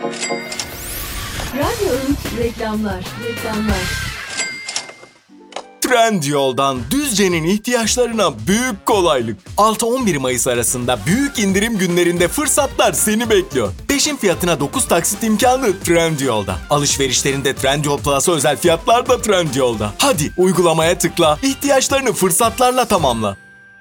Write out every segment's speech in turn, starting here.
Radyo Öğüt reklamlar. Trendyol'dan Düzce'nin ihtiyaçlarına büyük kolaylık. 6-11 Mayıs arasında büyük indirim günlerinde fırsatlar seni bekliyor. Peşin fiyatına 9 taksit imkanı Trendyol'da. Alışverişlerinde Trendyol Plus'a özel fiyatlar da Trendyol'da. Hadi uygulamaya tıkla, ihtiyaçlarını fırsatlarla tamamla.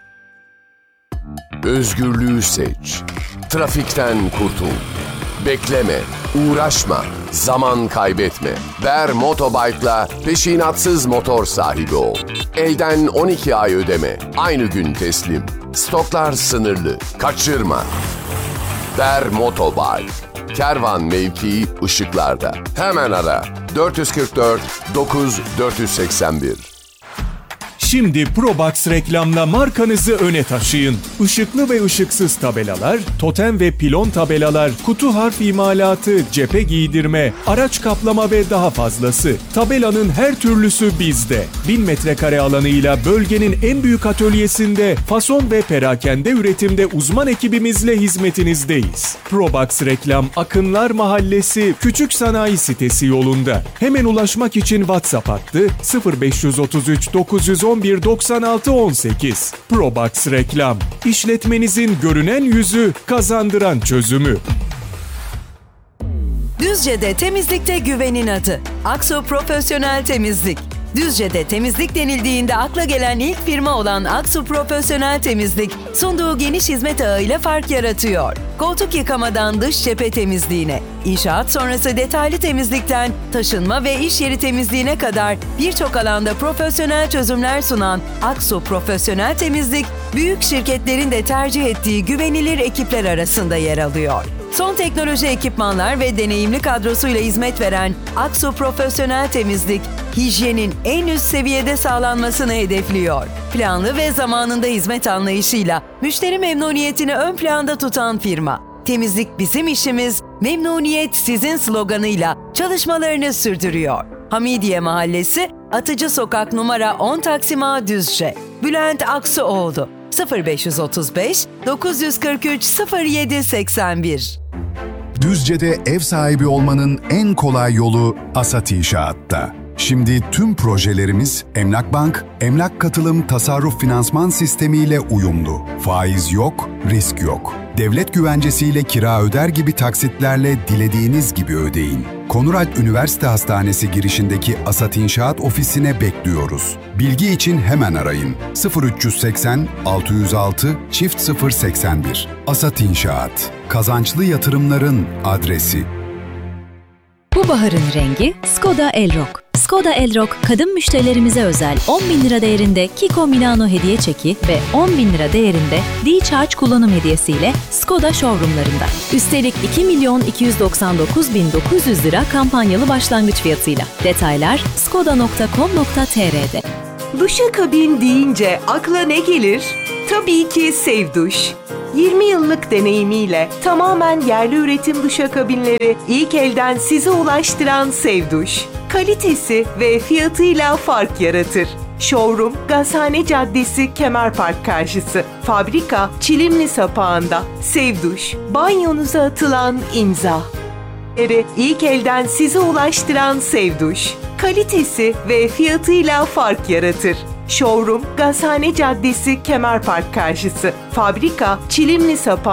Özgürlüğü seç. Trafikten kurtul. Bekleme, uğraşma, zaman kaybetme. Ver Motobike'la peşinatsız motor sahibi ol. Elden 12 ay ödeme, aynı gün teslim. Stoklar sınırlı, kaçırma. Ver Motobike. Kervan mevkii ışıklarda. Hemen ara 444 9481. Şimdi Probox reklamla markanızı öne taşıyın. Işıklı ve ışıksız tabelalar, totem ve pilon tabelalar, kutu harf imalatı, cephe giydirme, araç kaplama ve daha fazlası. Tabelanın her türlüsü bizde. 1000 metrekare alanıyla bölgenin en büyük atölyesinde fason ve perakende üretimde uzman ekibimizle hizmetinizdeyiz. Probox reklam Akınlar Mahallesi Küçük Sanayi Sitesi yolunda. Hemen ulaşmak için WhatsApp hattı 0533 911 96 18. Probox reklam. İşletmenizin görünen yüzü, kazandıran çözümü. Düzce'de temizlikte güvenin adı. Aksu Profesyonel Temizlik. Düzce'de temizlik denildiğinde akla gelen ilk firma olan Aksu Profesyonel Temizlik, sunduğu geniş hizmet ağıyla fark yaratıyor. Koltuk yıkamadan dış cephe temizliğine, inşaat sonrası detaylı temizlikten taşınma ve iş yeri temizliğine kadar birçok alanda profesyonel çözümler sunan Aksu Profesyonel Temizlik, büyük şirketlerin de tercih ettiği güvenilir ekipler arasında yer alıyor. Son teknoloji ekipmanlar ve deneyimli kadrosuyla hizmet veren Aksu Profesyonel Temizlik, hijyenin en üst seviyede sağlanmasını hedefliyor. Planlı ve zamanında hizmet anlayışıyla müşteri memnuniyetini ön planda tutan firma. Temizlik bizim işimiz, memnuniyet sizin sloganıyla çalışmalarını sürdürüyor. Hamidiye Mahallesi, Atıcı Sokak numara 10 Taksim A Düzce. Bülent Aksuoğlu 0535 943 0781. Düzce'de ev sahibi olmanın en kolay yolu Asat İnşaat'ta. Şimdi tüm projelerimiz Emlak Bank, Emlak Katılım Tasarruf Finansman Sistemi ile uyumlu. Faiz yok, risk yok. Devlet güvencesiyle kira öder gibi taksitlerle dilediğiniz gibi ödeyin. Konrad Üniversite Hastanesi girişindeki Asat İnşaat ofisine bekliyoruz. Bilgi için hemen arayın. 0380 606 081. Asat İnşaat. Kazançlı yatırımların adresi. Bu baharın rengi Skoda Elrock. Skoda Elrock, kadın müşterilerimize özel 10.000 lira değerinde Kiko Milano hediye çeki ve 10.000 lira değerinde D-Charge kullanım hediyesiyle Skoda showroomlarında. Üstelik 2.299.900 lira kampanyalı başlangıç fiyatıyla. Detaylar skoda.com.tr'de. Duşakabin deyince akla ne gelir? Tabii ki Sevduş. 20 yıllık deneyimiyle tamamen yerli üretim duşakabinleri ilk elden size ulaştıran Sevduş. Kalitesi ve fiyatıyla fark yaratır. Showroom, Gazhane Caddesi, Kemerpark karşısı. Fabrika, Çilimli Sapağı'nda. Sevduş, banyonuza atılan imza. İlk elden size ulaştıran Sevduş. Kalitesi ve fiyatıyla fark yaratır. Showroom, Gazhane Caddesi, Kemerpark karşısı. Fabrika, Çilimli Sapağı.